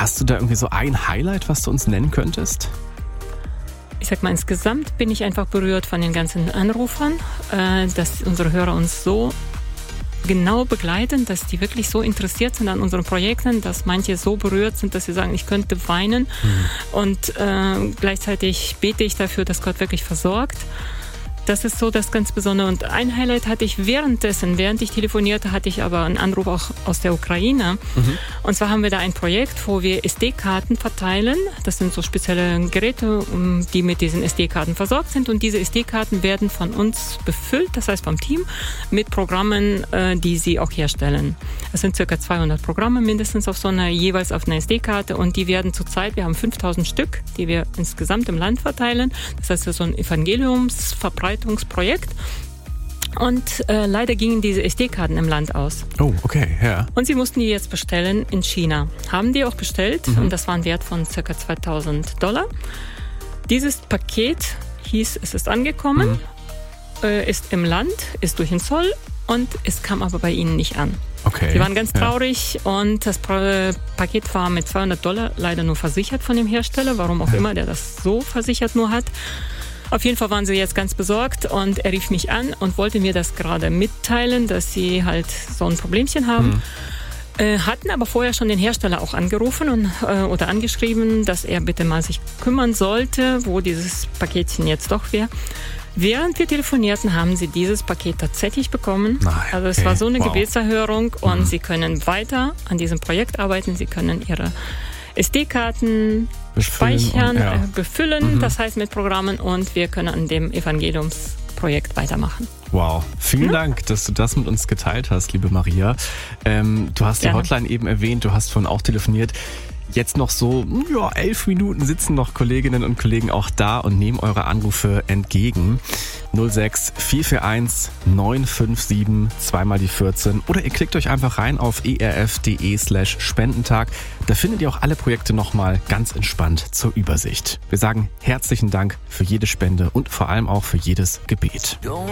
Hast du da irgendwie so ein Highlight, was du uns nennen könntest? Ich sag mal, insgesamt bin ich einfach berührt von den ganzen Anrufern, dass unsere Hörer uns so genau begleiten, dass die wirklich so interessiert sind an unseren Projekten, dass manche so berührt sind, dass sie sagen, ich könnte weinen. Und gleichzeitig bete ich dafür, dass Gott wirklich versorgt. Das ist so das ganz Besondere. Und ein Highlight hatte ich während ich telefonierte, hatte ich aber einen Anruf auch aus der Ukraine. Und zwar haben wir da ein Projekt, wo wir SD-Karten verteilen. Das sind so spezielle Geräte, die mit diesen SD-Karten versorgt sind. Und diese SD-Karten werden von uns befüllt, das heißt vom Team, mit Programmen, die sie auch herstellen. Es sind ca. 200 Programme mindestens jeweils auf einer SD-Karte. Und die werden zurzeit, wir haben 5000 Stück, die wir insgesamt im Land verteilen. Das heißt, das ist so ein Evangeliumsverbreitungsprojekt. Und leider gingen diese SD-Karten im Land aus. Oh, okay, ja. Und sie mussten die jetzt bestellen in China. Haben die auch bestellt und das war ein Wert von ca. $2.000. Dieses Paket hieß, es ist angekommen, ist im Land, ist durch den Zoll und es kam aber bei ihnen nicht an. Okay. Sie waren ganz traurig und das Paket war mit $200 leider nur versichert von dem Hersteller, warum auch immer der das so versichert nur hat. Auf jeden Fall waren sie jetzt ganz besorgt und er rief mich an und wollte mir das gerade mitteilen, dass sie halt so ein Problemchen haben. Hatten aber vorher schon den Hersteller auch angerufen oder angeschrieben, dass er bitte mal sich kümmern sollte, wo dieses Paketchen jetzt doch wäre. Während wir telefonierten, haben sie dieses Paket tatsächlich bekommen. Also es war so eine Gebetserhörung und sie können weiter an diesem Projekt arbeiten. Sie können ihre SD-Karten speichern, befüllen, das heißt mit Programmen, und wir können an dem Evangeliumsprojekt weitermachen. Wow, vielen Dank, dass du das mit uns geteilt hast, liebe Maria. Du hast die Hotline eben erwähnt, du hast vorhin auch telefoniert. Jetzt noch so 11 Minuten sitzen noch Kolleginnen und Kollegen auch da und nehmen eure Anrufe entgegen. 06 441 957 2 die 14 oder ihr klickt euch einfach rein auf erf.de/Spendentag. Da findet ihr auch alle Projekte nochmal ganz entspannt zur Übersicht. Wir sagen herzlichen Dank für jede Spende und vor allem auch für jedes Gebet.